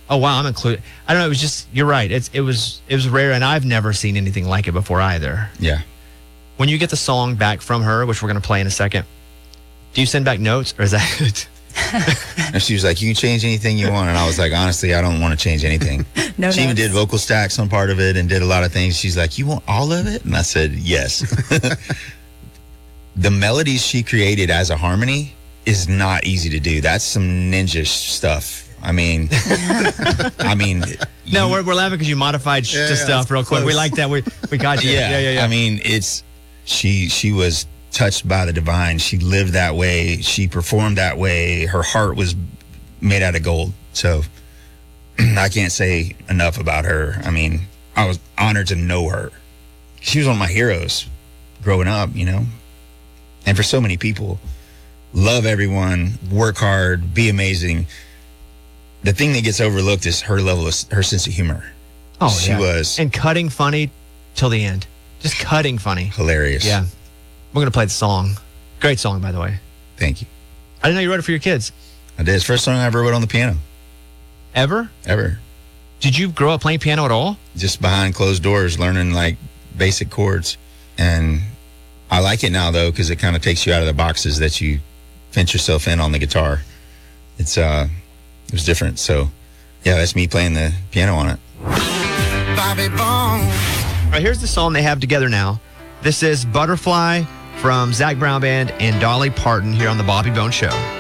Oh, wow, I'm included. I don't know, it was just, you're right. It was rare, and I've never seen anything like it before either. Yeah. When you get the song back from her, which we're going to play in a second, do you send back notes, or is that it? And she was like, you can change anything you want. And I was like, honestly, I don't want to change anything. No She even notes. did vocal stacks on part of it and did a lot of things. She's like, you want all of it? And I said, yes. The melodies she created as a harmony is not easy to do. That's some ninja stuff. I mean, No, we're laughing because you modified the stuff real quick. close. We like that. We got you. Yeah. I mean, she was touched by the divine. She lived that way. She performed that way. Her heart was made out of gold. So I can't say enough about her. I mean, I was honored to know her. She was one of my heroes growing up, you know. And for so many people, love everyone, work hard, be amazing. The thing that gets overlooked is her her sense of humor. Oh, she was and cutting funny till the end. Just cutting funny. hilarious. Yeah. We're going to play the song. Great song, by the way. Thank you. I didn't know you wrote it for your kids. I did. It's the first song I ever wrote on the piano, Ever? ever. Did you grow up playing piano at all? Just behind closed doors, learning like basic chords. And I like it now though, because it kind of takes you out of the boxes that you fence yourself in on the guitar. It was different. So yeah, that's me playing the piano on it. Bobby Bones. All right, here's the song they have together now. This is Butterfly from Zac Brown Band and Dolly Parton here on the Bobby Bones Show.